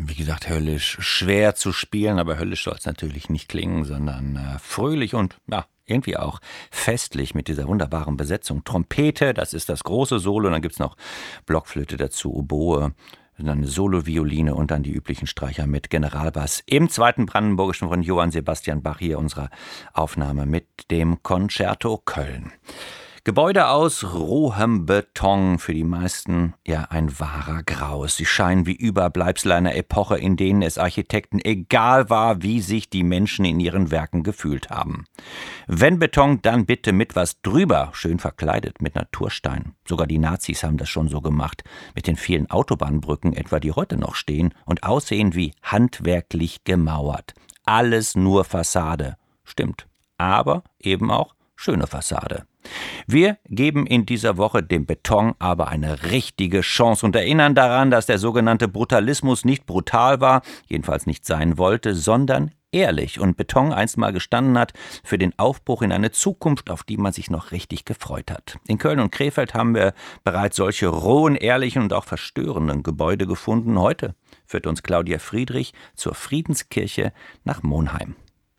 wie gesagt, höllisch schwer zu spielen, aber höllisch soll es natürlich nicht klingen, sondern fröhlich und ja, irgendwie auch festlich mit dieser wunderbaren Besetzung. Trompete, das ist das große Solo, dann gibt's noch Blockflöte dazu, Oboe, dann eine Solo-Violine und dann die üblichen Streicher mit Generalbass im zweiten Brandenburgischen von Johann Sebastian Bach, hier unsere Aufnahme mit dem Concerto Köln. Gebäude aus rohem Beton, für die meisten ja ein wahrer Graus. Sie scheinen wie Überbleibsel einer Epoche, in denen es Architekten egal war, wie sich die Menschen in ihren Werken gefühlt haben. Wenn Beton, dann bitte mit was drüber, schön verkleidet mit Naturstein. Sogar die Nazis haben das schon so gemacht, mit den vielen Autobahnbrücken etwa, die heute noch stehen und aussehen wie handwerklich gemauert. Alles nur Fassade. Stimmt, aber eben auch schöne Fassade. Wir geben in dieser Woche dem Beton aber eine richtige Chance und erinnern daran, dass der sogenannte Brutalismus nicht brutal war, jedenfalls nicht sein wollte, sondern ehrlich und Beton einst mal gestanden hat für den Aufbruch in eine Zukunft, auf die man sich noch richtig gefreut hat. In Köln und Krefeld haben wir bereits solche rohen, ehrlichen und auch verstörenden Gebäude gefunden. Heute führt uns Claudia Friedrich zur Friedenskirche nach Monheim.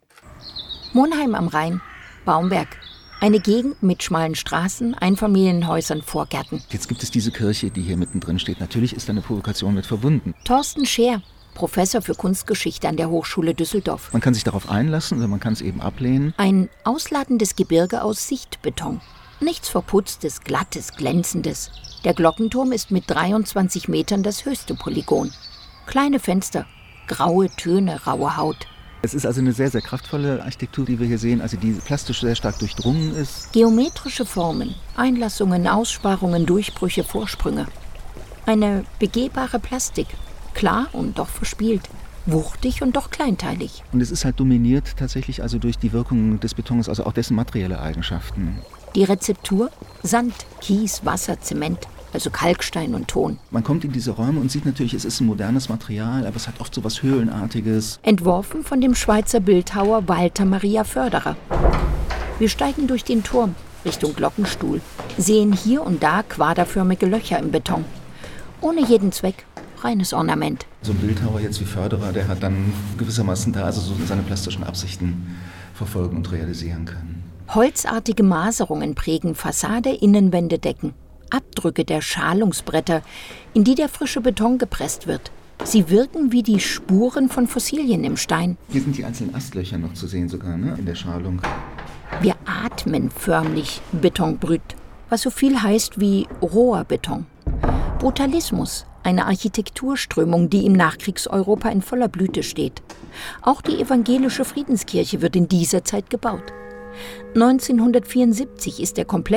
Monheim am Rhein, Baumberg. Eine Gegend mit schmalen Straßen, Einfamilienhäusern, Vorgärten. Jetzt gibt es diese Kirche, die hier mittendrin steht. Natürlich ist da eine Provokation mit verbunden. Thorsten Scheer, Professor für Kunstgeschichte an der Hochschule Düsseldorf. Man kann sich darauf einlassen oder man kann es eben ablehnen. Ein ausladendes Gebirge aus Sichtbeton. Nichts Verputztes, Glattes, Glänzendes. Der Glockenturm ist mit 23 Metern das höchste Polygon. Kleine Fenster, graue Töne, raue Haut. Es ist also eine sehr, sehr kraftvolle Architektur, die wir hier sehen, also die plastisch sehr stark durchdrungen ist. Geometrische Formen, Einlassungen, Aussparungen, Durchbrüche, Vorsprünge. Eine begehbare Plastik, klar und doch verspielt, wuchtig und doch kleinteilig. Und es ist halt dominiert tatsächlich also durch die Wirkung des Betons, also auch dessen materielle Eigenschaften. Die Rezeptur? Sand, Kies, Wasser, Zement. Also Kalkstein und Ton. Man kommt in diese Räume und sieht natürlich, es ist ein modernes Material, aber es hat oft so was Höhlenartiges. Entworfen von dem Schweizer Bildhauer Walter Maria Förderer. Wir steigen durch den Turm Richtung Glockenstuhl, sehen hier und da quaderförmige Löcher im Beton. Ohne jeden Zweck, reines Ornament. So ein Bildhauer jetzt wie Förderer, der hat dann gewissermaßen da also so seine plastischen Absichten verfolgen und realisieren können. Holzartige Maserungen prägen Fassade, Innenwände, Decken. Abdrücke der Schalungsbretter, in die der frische Beton gepresst wird. Sie wirken wie die Spuren von Fossilien im Stein. Hier sind die einzelnen Astlöcher noch zu sehen sogar, ne, in der Schalung. Wir atmen förmlich Betonbrüt, was so viel heißt wie roher Beton. Brutalismus, eine Architekturströmung, die im Nachkriegseuropa in voller Blüte steht. Auch die evangelische Friedenskirche wird in dieser Zeit gebaut. 1974 ist der komplette